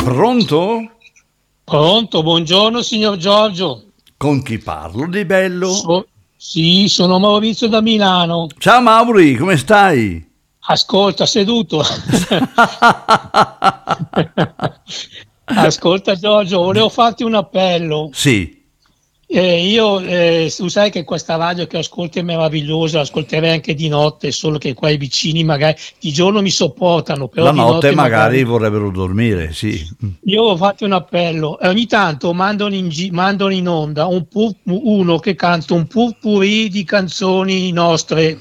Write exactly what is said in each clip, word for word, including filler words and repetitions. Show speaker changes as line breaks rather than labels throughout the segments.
Pronto?
Pronto, buongiorno signor Giorgio.
Con chi parlo di bello?
So- sì, sono Maurizio da Milano.
Ciao Mauri, come stai?
Ascolta, seduto. Ascolta Giorgio, volevo farti un appello.
Sì,
Eh, io, eh, tu sai che questa radio che ascolti è meravigliosa, ascolterei anche di notte, solo che qua i vicini magari di giorno mi sopportano, però
la
di
notte
notte
magari
magari.
vorrebbero dormire, sì.
Io ho fatto un appello e ogni tanto mandano in, gi- mandano in onda un pu- uno che canta un purpurì di canzoni nostre,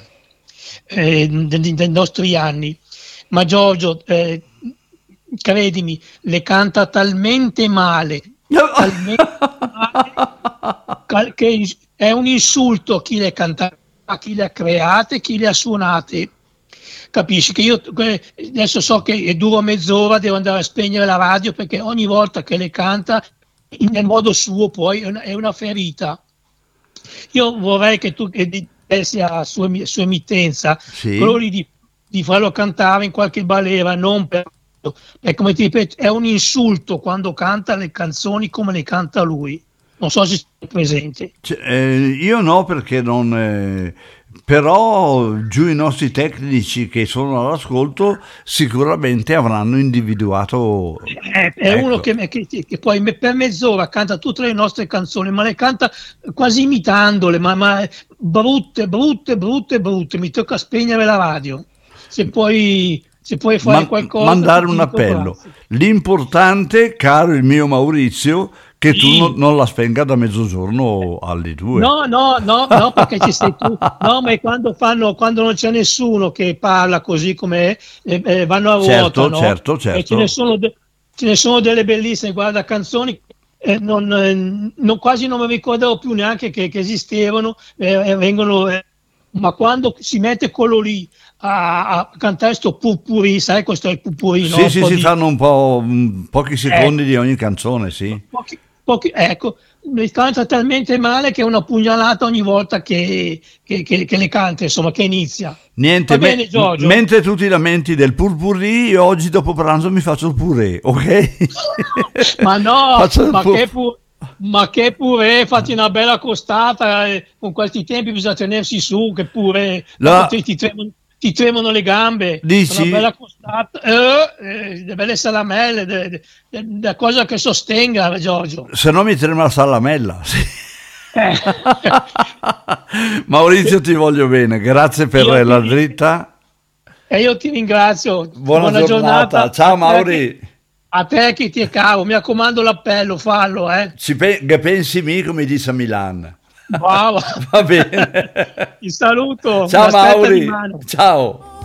eh, dei, dei nostri anni. Ma Giorgio, eh, credimi, le canta talmente male, talmente male, cal- che è un insulto a chi le canta, a chi le ha create, chi le ha suonate. Capisci che io que- adesso so che è duro mezz'ora, devo andare a spegnere la radio perché ogni volta che le canta in- nel modo suo poi è una, è una ferita. Io vorrei che tu che di- dessi a sua, emi- sua emittenza quello
Sì.
lì di, di farlo cantare in qualche balera, non per, è come ti ripeto, è un insulto quando canta le canzoni come le canta lui. Non so se sei presente.
Cioè, eh, io no perché non... eh, però giù i nostri tecnici che sono all'ascolto sicuramente avranno individuato...
È, è uno
Ecco.
che, che- che poi me- per mezz'ora canta tutte le nostre canzoni, ma le canta quasi imitandole, ma, ma brutte, brutte, brutte, brutte. Mi tocca spegnere la radio. Se puoi, se puoi fare
Ma-
qualcosa, ti,
mandare
ti
un
dico
appello.
grazie.
L'importante, caro il mio Maurizio, che tu non,
Sì.
non la spenga da mezzogiorno alle due.
No, no, no, no, perché ci sei tu. No, ma è quando fanno, quando non c'è nessuno che parla così come eh, eh, vanno a vuota,
Certo,
no?
certo,
E ce ne
certo.
sono, de- ce ne sono delle bellissime, guarda, canzoni. eh, non, eh, non- quasi non mi ricordavo più neanche che, che esistevano, eh, e vengono, eh, ma quando si mette quello lì a, a cantare sto purpurì, sai, questo è il purpurì, no?
Sì,
Un
sì,
po'
si
di,
fanno un po' mm, pochi
eh,
secondi di ogni canzone, sì.
pochi, pochi- ecco, le canta talmente male che è una pugnalata ogni volta che, che- che- che le canta, insomma, che inizia.
Niente,
Va
me-
bene,
m-
Giorgio?
mentre tu ti lamenti del purpurì, io oggi dopo pranzo mi faccio il purè, ok?
Ma no,
Faccio il
ma che,
pur-
pu- ma che pure, fatti una bella costata, eh, con questi tempi bisogna tenersi su, che pure, dopo
La-
ti, ti tremano, ti tremano le gambe, una
Dici?
bella costata, eh, eh, le belle salamelle, de- de- de- de- cosa che sostenga, Giorgio.
Se no mi trema la salamella. Sì.
Eh.
Maurizio, ti voglio bene, grazie per
Io
la
ti,
dritta.
e io ti ringrazio,
Buona
buona
giornata,
giornata
ciao
a te, che-
Mauri.
a te che ti è caro, mi raccomando l'appello, fallo, eh.
Ci pe- che pensi mi, come dice a Milan.
Bravo.
Va bene.
Ti saluto, mi
Ciao
aspetta di
Mauri,
mano.
ciao.